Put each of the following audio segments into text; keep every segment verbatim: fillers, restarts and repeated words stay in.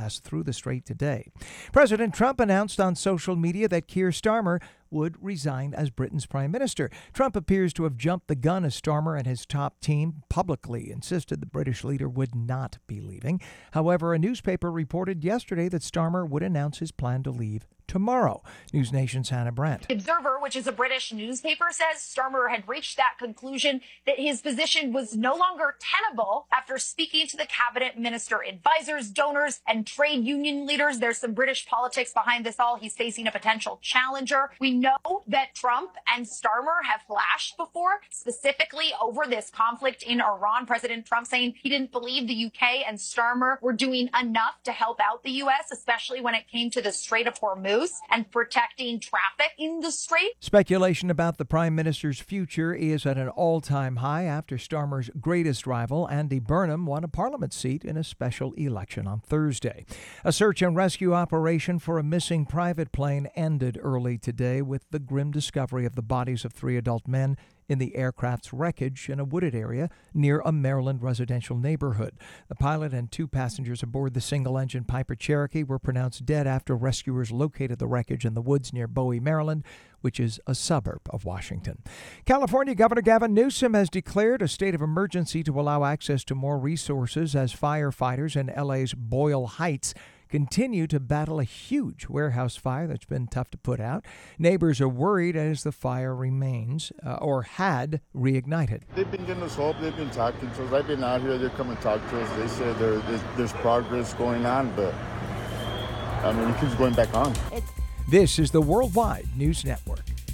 pass through the strait today. President Trump announced on social media that Keir Starmer would resign as Britain's prime minister. Trump appears to have jumped the gun as Starmer and his top team publicly insisted the British leader would not be leaving. However, a newspaper reported yesterday that Starmer would announce his plan to leave tomorrow. News Nation's Hannah Brandt. The Observer, which is a British newspaper, says Starmer had reached that conclusion that his position was no longer tenable after speaking to the cabinet minister advisors, donors, and trade union leaders. There's some British politics behind this all. He's facing a potential challenger. We know that Trump and Starmer have clashed before, specifically over this conflict in Iran. President Trump saying he didn't believe the U K and Starmer were doing enough to help out the U S, especially when it came to the Strait of Hormuz and protecting traffic in the strait. Speculation about the prime minister's future is at an all-time high after Starmer's greatest rival, Andy Burnham, won a parliament seat in a special election on Thursday. A search and rescue operation for a missing private plane ended early today with the grim discovery of the bodies of three adult men in the aircraft's wreckage in a wooded area near a Maryland residential neighborhood. The pilot and two passengers aboard the single-engine Piper Cherokee were pronounced dead after rescuers located the wreckage in the woods near Bowie, Maryland, which is a suburb of Washington. California Governor Gavin Newsom has declared a state of emergency to allow access to more resources as firefighters in L A's Boyle Heights continue to battle a huge warehouse fire that's been tough to put out. Neighbors are worried as the fire remains uh, or had reignited. They've been giving us hope. They've been talking to us. I've been out here. They come and talk to us. They say there, there's, there's progress going on, but I mean, it keeps going back on. This is the Worldwide News Network.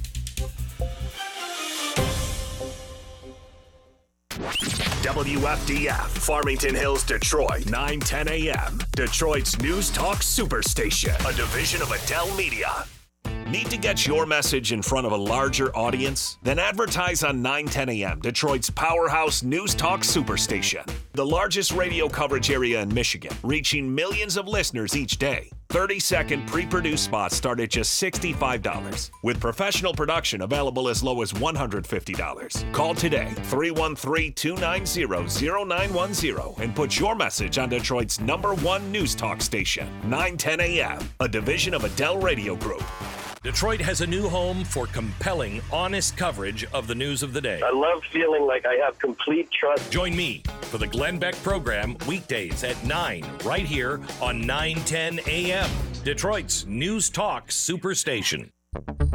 W F D F, Farmington Hills, Detroit, nine ten a.m. Detroit's News Talk Superstation, a division of Adele Media. Need to get your message in front of a larger audience? Then advertise on nine ten a.m., Detroit's powerhouse News Talk Superstation. The largest radio coverage area in Michigan, reaching millions of listeners each day. thirty-second pre-produced spots start at just sixty-five dollars, with professional production available as low as one hundred fifty dollars. Call today, three one three, two nine zero, zero nine one zero, and put your message on Detroit's number one news talk station, nine ten a.m., a division of Adele Radio Group. Detroit has a new home for compelling, honest coverage of the news of the day. I love feeling like I have complete trust. Join me for the Glenn Beck program weekdays at nine, right here on nine ten a.m., Detroit's News Talk Superstation.